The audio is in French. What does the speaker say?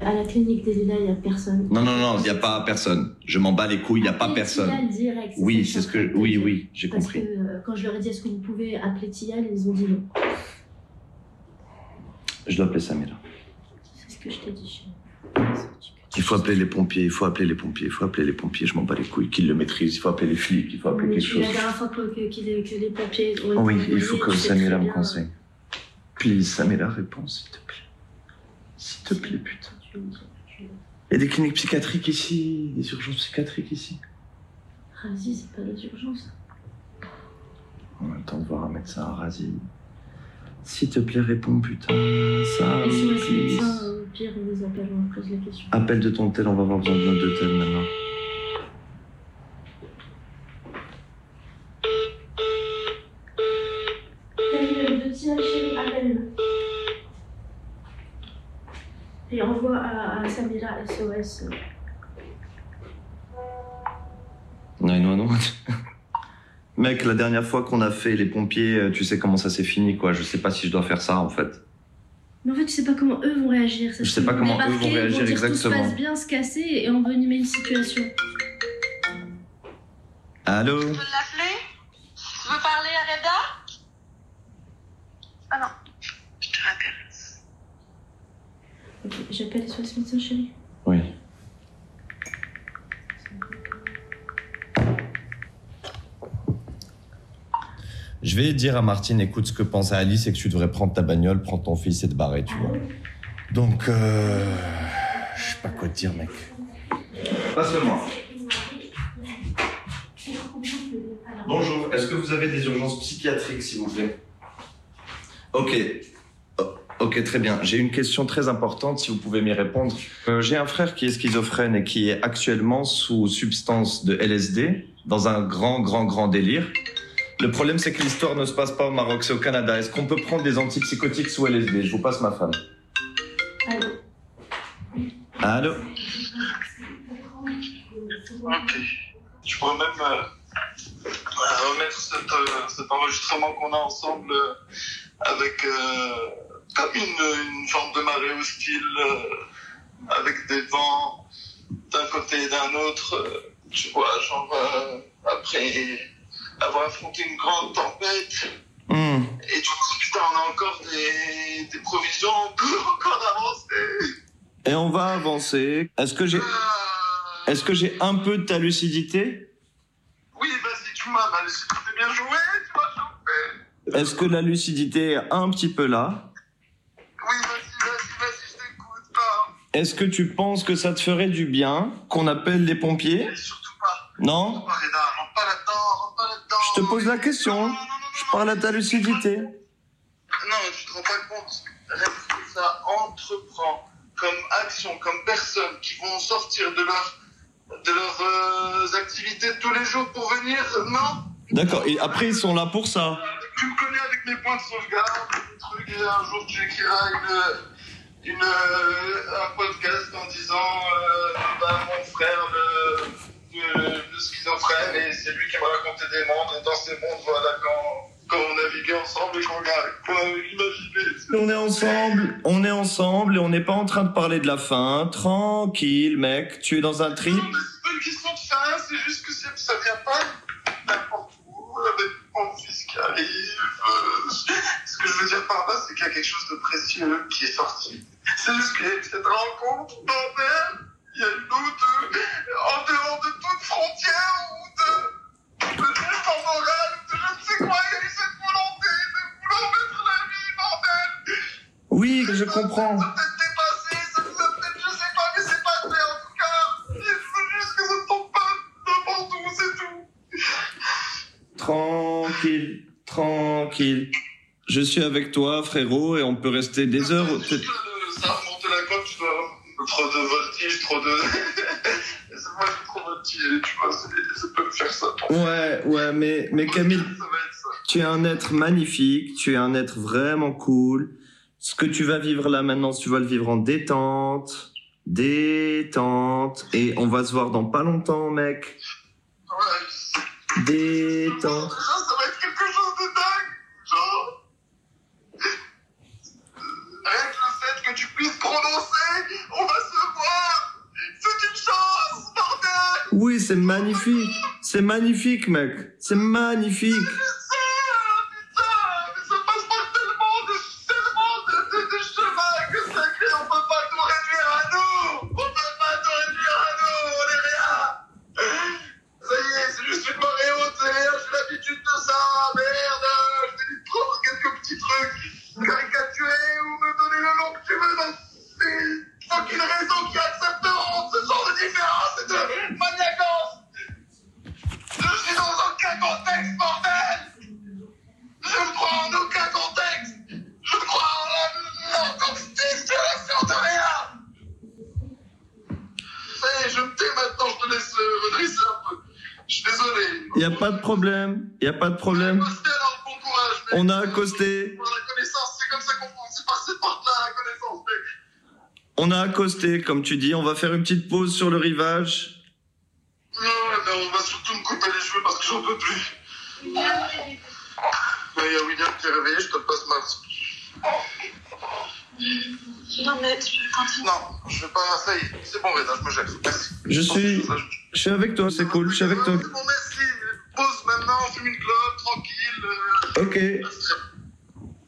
À la clinique d'Elila, il n'y a personne. Non, il n'y a pas personne. Je m'en bats les couilles, il n'y a pas personne. Tial direct. Oui, c'est ce que... Oui, j'ai compris. Parce que quand je leur ai dit est-ce que vous pouvez appeler Tial, ils ont dit non. Je dois appeler Samira. C'est ce que je t'ai dit. Il faut appeler les pompiers, je m'en bats les couilles, qu'ils le maîtrisent, il faut appeler les flics, il faut appeler quelque chose. La dernière fois que les pompiers... Oui, il faut que Samira me conseille. Please, Samira, réponds, s'il te plaît. S'il te plaît, putain. Il y a des cliniques psychiatriques ici, des urgences psychiatriques ici. Razi, c'est pas des urgences. On a le temps de voir un médecin à Razi. S'il te plaît, réponds, putain. Ça, et si on est médecin, au pire, on les appelle, on pose la question. Appelle de ton tel, on va avoir besoin de notre deux tel maintenant. De Tial, chérie, appelle-le. Et envoie à Samira SOS. 911. Mec, la dernière fois qu'on a fait les pompiers, tu sais comment ça s'est fini, quoi. Je sais pas si je dois faire ça, en fait. Mais en fait, tu sais pas comment eux vont réagir. Je sais pas comment eux vont réagir exactement. Tout se passe bien, se casser et envenimer une situation. Allô? Tu veux l'appeler? Tu veux parler à Reda? Ah non, je te rappelle. Ok, j'appelle SOS médecin, chérie. Oui. Je vais dire à Martine, écoute, ce que pense Alice, c'est que tu devrais prendre ta bagnole, prendre ton fils et te barrer, tu vois. Donc, je sais pas quoi te dire, mec. Passe-le-moi. Bonjour, est-ce que vous avez des urgences psychiatriques, s'il vous plaît? Ok, très bien. J'ai une question très importante, si vous pouvez m'y répondre. J'ai un frère qui est schizophrène et qui est actuellement sous substance de LSD, dans un grand délire. Le problème, c'est que l'histoire ne se passe pas au Maroc, c'est au Canada. Est-ce qu'on peut prendre des antipsychotiques sous LSD? Je vous passe ma femme. Allô? Ok. Je pourrais même remettre cet enregistrement qu'on a ensemble avec comme une forme de marée hostile, avec des vents d'un côté et d'un autre. Tu vois, genre après avoir affronté une grande tempête. Et tu te dis, putain, on a encore des provisions, on peut encore avancer. Et on va avancer. Est-ce que j'ai un peu de ta lucidité? Oui, vas-y, tu m'as mal. C'est bien joué, tu m'as chauffé. Est-ce que la lucidité est un petit peu là? Oui, vas-y, je t'écoute pas. Est-ce que tu penses que ça te ferait du bien qu'on appelle les pompiers? Mais surtout pas. Non? Rentre pas là-dedans. Je te pose la question. Je parle à ta lucidité. Non, tu te rends pas compte. Rien que ça entreprend comme action, comme personnes qui vont sortir de leurs activités de tous les jours pour venir, non? D'accord, et après ils sont là pour ça. Tu me connais avec mes points de sauvegarde, des trucs, et un jour tu écriras un podcast en disant mon frère le schizophrène, et c'est lui qui m'a raconté des mondes, et dans ces mondes, voilà, quand on naviguait ensemble et qu'on a imaginé. On est ensemble et on n'est pas en train de parler de la fin. Tranquille, mec, tu es dans un trip. Non, mais c'est pas une question de fin, c'est juste que ça vient pas n'importe où, avec mon fils qui arrive. Ce que je veux dire par là, c'est qu'il y a quelque chose de précieux qui est sorti. C'est juste qu'il y a eu cette rencontre, bordel. Il y a une autre, en dehors de toute frontière ou de l'effort moral, de je ne sais quoi, il y a eu cette volonté de vouloir mettre la vie, bordel. Oui, je comprends. Ça peut-être dépassé, ça peut-être, je sais pas, mais c'est pas fait en tout cas. Il faut juste que ça ne tombe pas n'importe où, c'est tout. Tranquille. Je suis avec toi, frérot, et on peut rester des heures. Ça a remonté la côte, tu dois trop de voltige, trop de... C'est moi qui trop voltigé, tu vois, ça peut me faire ça. Ouais, mais Camille, tu es un être magnifique, tu es un être vraiment cool. Ce que tu vas vivre là maintenant, tu vas le vivre en détente, et on va se voir dans pas longtemps, mec. Ouais. Détente. Ça va être quelque chose de dingue, genre... Rien que le fait que tu puisses prononcer, on va se Oui, c'est magnifique. C'est magnifique, mec. C'est magnifique. Putain, mais ça passe par tellement de chemins que ça crée. On peut pas tout réduire à nous. On peut pas tout réduire à nous. On est rien. Ça y est, c'est juste une marée haute, c'est rien. J'ai l'habitude de ça. Merde. Je vais lui prendre quelques petits trucs, caricaturer ou me donner le nom que tu veux dans ces fucking réseaux qui accepteront ce genre de différence et de maniagance. Je suis dans aucun contexte, bordel. Je ne crois en aucun contexte. Je ne crois en la non-constitution de rien. Ça y est, je me tais maintenant, je te laisse redresser un peu. Je suis désolé. Il n'y a pas de problème. Il n'y a pas de problème. Accosté, alors bon courage, mec. On a accosté. Pour la connaissance, c'est comme ça qu'on s'est passé par là, la connaissance, mec. On a accosté, comme tu dis. On va faire une petite pause sur le rivage. Non, mais on va surtout me couper les cheveux parce que j'en peux plus. Il y a William qui est réveillé, je te le passe mal. Non, mais tu peux continuer. Non, je vais pas. Ça y est, c'est bon, Reda, je me jette. Merci. Je suis avec toi, c'est cool. Je suis avec toi. C'est bon, merci. Pause maintenant, on fume une clope, tranquille. Ok. C'est très bien.